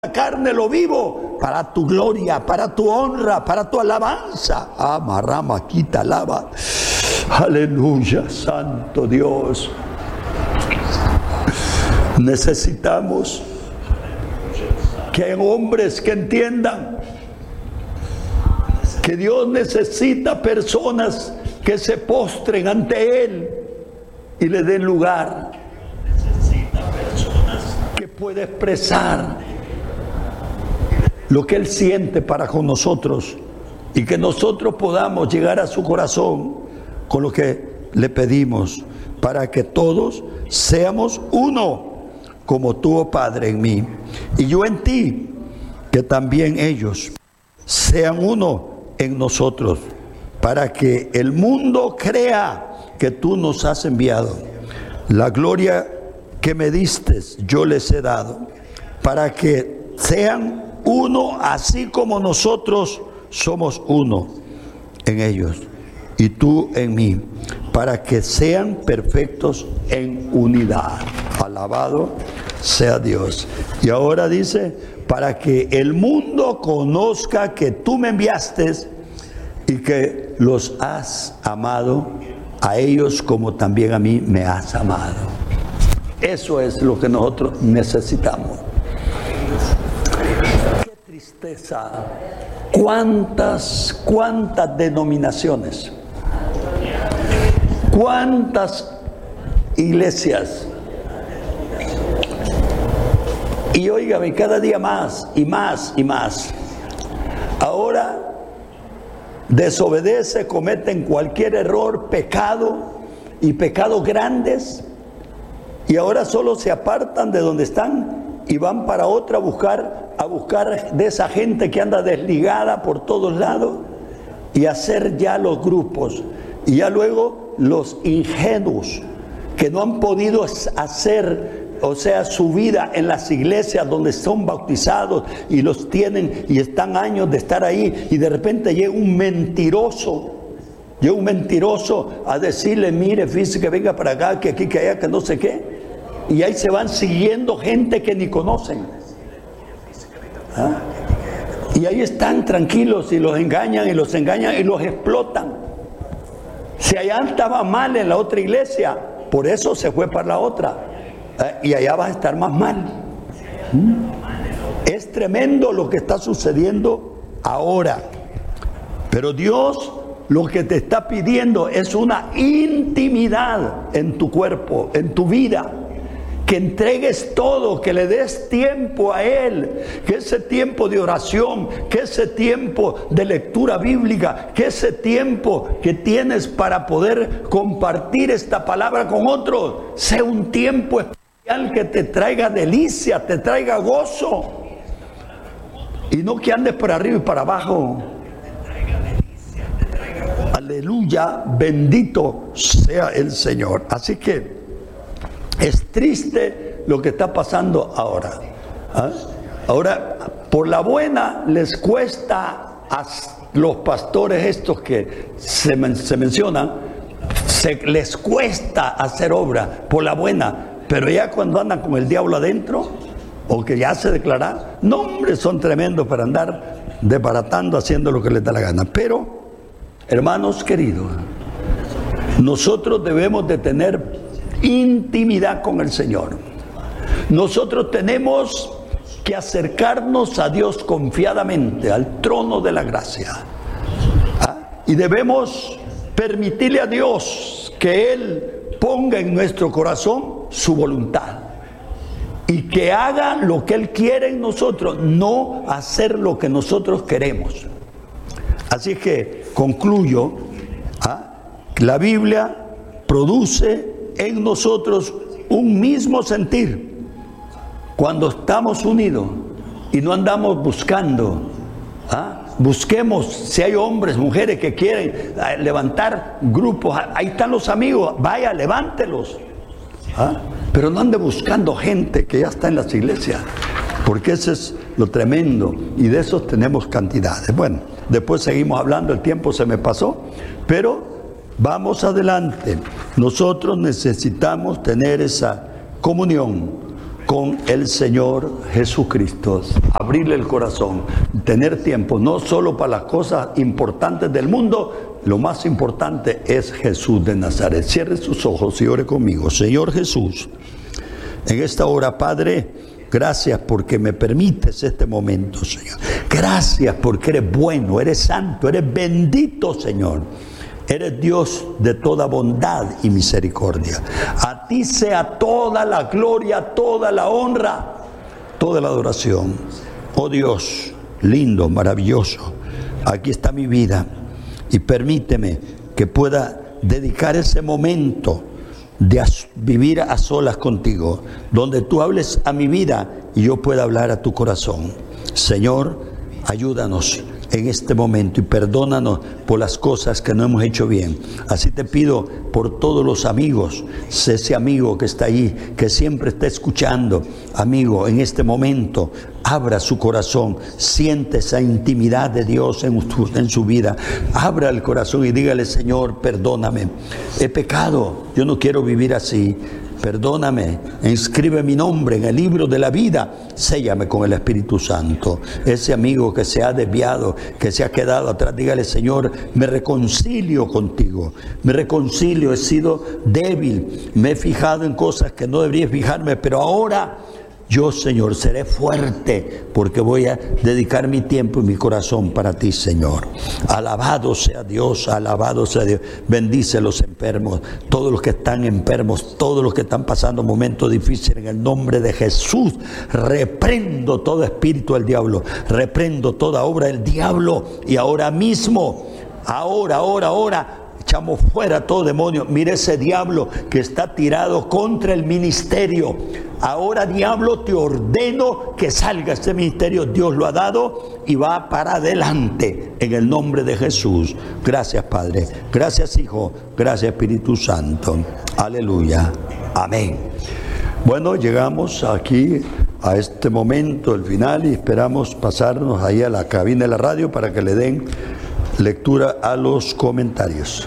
la carne lo vivo para tu gloria, para tu honra, para tu alabanza. Amarrama, quita, alaba. Aleluya, santo Dios. Necesitamos que hay hombres que entiendan que Dios necesita personas que se postren ante Él y le den lugar. Necesita personas que pueda expresar lo que Él siente para con nosotros y que nosotros podamos llegar a su corazón con lo que le pedimos, para que todos seamos uno, como tú, oh Padre, en mí y yo en ti, que también ellos sean uno en nosotros, para que el mundo crea que tú nos has enviado. La gloria que me diste yo les he dado, para que sean uno, así como nosotros somos uno en ellos y tú en mí, para que sean perfectos en unidad. Alabado sea Dios. Y ahora dice, para que el mundo conozca que tú me enviaste y que los has amado a ellos como también a mí me has amado. Eso es lo que nosotros necesitamos. Qué tristeza. ¿Cuántas denominaciones? ¿Cuántas iglesias? Y óigame, cada día más y más y más. Ahora desobedece, cometen cualquier error, pecado y pecados grandes, y ahora solo se apartan de donde están y van para otra a buscar de esa gente que anda desligada por todos lados y hacer ya los grupos, y ya luego los ingenuos que no han podido hacer, o sea, su vida en las iglesias donde son bautizados y los tienen y están años de estar ahí, y de repente llega un mentiroso a decirle, mire, fíjese que venga para acá, que aquí, que allá, que no sé qué, y ahí se van siguiendo gente que ni conocen. ¿Ah? Y ahí están tranquilos y los engañan y los explotan. Si allá estaba mal en la otra iglesia, por eso se fue para la otra. Y allá vas a estar más mal. Es tremendo lo que está sucediendo ahora. Pero Dios lo que te está pidiendo es una intimidad en tu cuerpo, en tu vida. Que entregues todo, que le des tiempo a Él, que ese tiempo de oración, que ese tiempo de lectura bíblica, que ese tiempo que tienes para poder compartir esta palabra con otros, sea un tiempo especial que te traiga delicia, te traiga gozo, y no que andes por arriba y para abajo. Aleluya, bendito sea el Señor. Así que es triste lo que está pasando ahora. Ahora, por la buena, les cuesta a los pastores estos que se mencionan, les cuesta hacer obra por la buena, pero ya cuando andan con el diablo adentro, o que ya se declaran, no, hombre, son tremendos para andar desbaratando, haciendo lo que les da la gana. Pero, hermanos queridos, nosotros debemos de tener intimidad con el Señor. Nosotros tenemos que acercarnos a Dios confiadamente, al trono de la gracia. Y debemos permitirle a Dios que Él ponga en nuestro corazón su voluntad y que haga lo que Él quiere en nosotros, no hacer lo que nosotros queremos. Así que concluyo, la Biblia produce en nosotros un mismo sentir cuando estamos unidos y no andamos buscando. Busquemos, si hay hombres, mujeres que quieren levantar grupos, ahí están los amigos, vaya, levántelos. Pero no ande buscando gente que ya está en las iglesias, porque eso es lo tremendo, y de esos tenemos cantidades. Bueno, después seguimos hablando, el tiempo se me pasó, pero vamos adelante. Nosotros necesitamos tener esa comunión con el Señor Jesucristo, abrirle el corazón, tener tiempo, no solo para las cosas importantes del mundo, lo más importante es Jesús de Nazaret. Cierre sus ojos y ore conmigo. Señor Jesús, en esta hora, Padre, gracias porque me permites este momento, Señor. Gracias porque eres bueno, eres santo, eres bendito, Señor. Eres Dios de toda bondad y misericordia. A ti sea toda la gloria, toda la honra, toda la adoración. Oh Dios, lindo, maravilloso, aquí está mi vida y permíteme que pueda dedicar ese momento de vivir a solas contigo, donde tú hables a mi vida y yo pueda hablar a tu corazón. Señor, ayúdanos en este momento y perdónanos por las cosas que no hemos hecho bien. Así te pido por todos los amigos, ese amigo que está ahí, que siempre está escuchando, amigo, en este momento, abra su corazón, siente esa intimidad de Dios en su vida, abra el corazón y dígale: Señor, perdóname, he pecado, yo no quiero vivir así. Perdóname, inscribe mi nombre en el libro de la vida, séllame con el Espíritu Santo. Ese amigo que se ha desviado, que se ha quedado atrás, dígale: Señor, me reconcilio contigo, me reconcilio, he sido débil, me he fijado en cosas que no debería fijarme, pero ahora yo, Señor, seré fuerte porque voy a dedicar mi tiempo y mi corazón para ti, Señor. Alabado sea Dios, alabado sea Dios. Bendice a los enfermos, todos los que están enfermos, todos los que están pasando momentos difíciles. En el nombre de Jesús, reprendo todo espíritu del diablo, reprendo toda obra del diablo y ahora mismo, ahora, echamos fuera todo demonio. Mire ese diablo que está tirado contra el ministerio. Ahora, diablo, te ordeno que salga este ministerio. Dios lo ha dado y va para adelante en el nombre de Jesús. Gracias, Padre. Gracias, Hijo. Gracias, Espíritu Santo. Aleluya. Amén. Bueno, llegamos aquí a este momento, el final, y esperamos pasarnos ahí a la cabina de la radio para que le den lectura a los comentarios.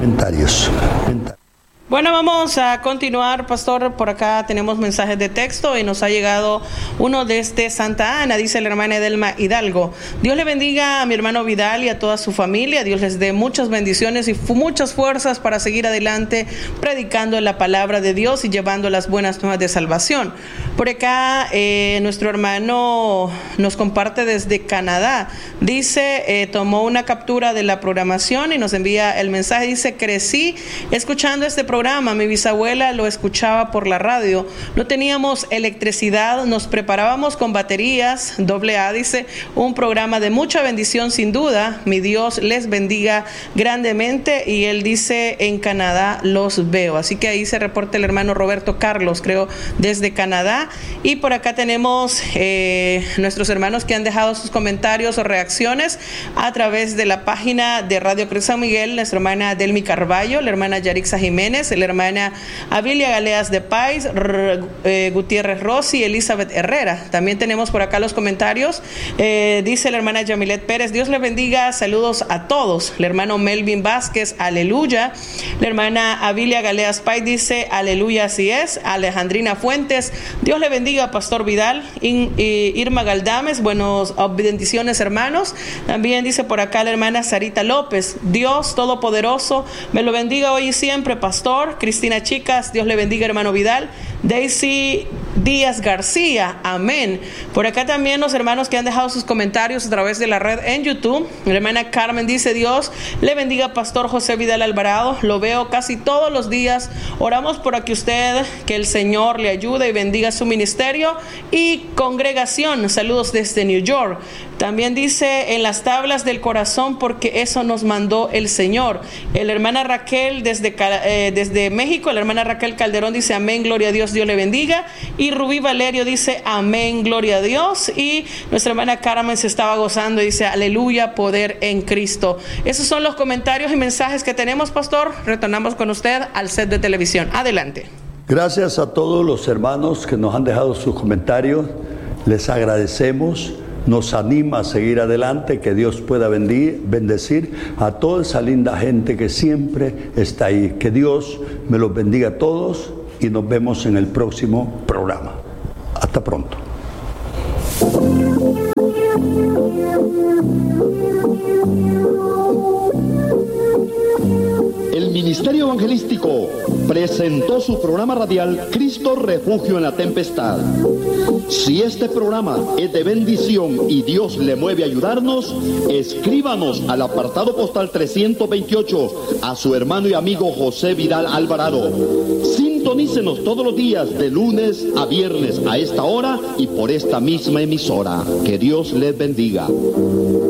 Bueno, vamos a continuar, pastor. Por acá tenemos mensajes de texto y nos ha llegado uno desde Santa Ana. Dice la hermana Edelma Hidalgo: Dios le bendiga a mi hermano Vidal y a toda su familia. Dios les dé muchas bendiciones y muchas fuerzas para seguir adelante predicando la palabra de Dios y llevando las buenas nuevas de salvación. Por acá nuestro hermano nos comparte desde Canadá. Dice, tomó una captura de la programación y nos envía el mensaje. Dice: crecí escuchando este programa. Mi bisabuela lo escuchaba por la radio. No teníamos electricidad, nos preparábamos con baterías AA. Dice: un programa de mucha bendición sin duda. Mi Dios les bendiga grandemente. Y él dice: en Canadá los veo. Así que ahí se reporta el hermano Roberto Carlos, creo, desde Canadá. Y por acá tenemos nuestros hermanos que han dejado sus comentarios o reacciones a través de la página de Radio Cruz San Miguel. Nuestra hermana Delmi Carballo, la hermana Yarixa Jiménez, la hermana Avilia Galeas de Pais, Gutiérrez Rossi, Elizabeth Herrera. También tenemos por acá los comentarios. Dice la hermana Yamilet Pérez: Dios le bendiga, saludos a todos. El hermano Melvin Vázquez: aleluya. La hermana Avilia Galeas Pais dice: aleluya, así es. Alejandrina Fuentes: Dios le bendiga, pastor Vidal. Irma Galdames: buenos bendiciones, hermanos. También dice por acá la hermana Sarita López: Dios Todopoderoso me lo bendiga hoy y siempre, pastor. Cristina Chicas: Dios le bendiga, hermano Vidal. Daisy Díaz García: amén. Por acá también los hermanos que han dejado sus comentarios a través de la red en YouTube. La hermana Carmen dice: Dios le bendiga, pastor José Vidal Alvarado. Lo veo casi todos los días. Oramos por aquí usted, que el Señor le ayude y bendiga su ministerio y congregación. Saludos desde New York. También dice: en las tablas del corazón, porque eso nos mandó el Señor. La hermana Raquel desde México, la hermana Raquel Calderón dice: amén, gloria a Dios, Dios le bendiga. Y Rubí Valerio dice: amén, gloria a Dios. Y nuestra hermana Carmen se estaba gozando y dice: aleluya, poder en Cristo. Esos son los comentarios y mensajes que tenemos, pastor. Retornamos con usted al set de televisión. Adelante. Gracias a todos los hermanos que nos han dejado sus comentarios. Les agradecemos. Nos anima a seguir adelante, que Dios pueda bendecir a toda esa linda gente que siempre está ahí. Que Dios me los bendiga a todos y nos vemos en el próximo programa. Hasta pronto. El Ministerio Evangelístico presentó su programa radial Cristo Refugio en la Tempestad. Si este programa es de bendición y Dios le mueve a ayudarnos, escríbanos al apartado postal 328 a su hermano y amigo José Vidal Alvarado. Sintonícenos todos los días de lunes a viernes a esta hora y por esta misma emisora. Que Dios les bendiga.